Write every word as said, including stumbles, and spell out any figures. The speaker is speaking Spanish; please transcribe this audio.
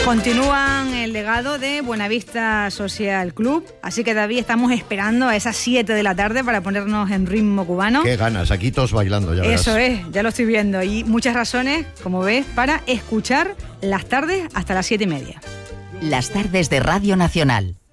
Continúan el legado de Buenavista Social Club, así que David, estamos esperando a esas siete de la tarde para ponernos en ritmo cubano. Qué ganas, aquí todos bailando, ya verás. Eso es, ya lo estoy viendo, y muchas razones, como ves, para escuchar las tardes hasta las siete y media. Las tardes de Radio Nacional.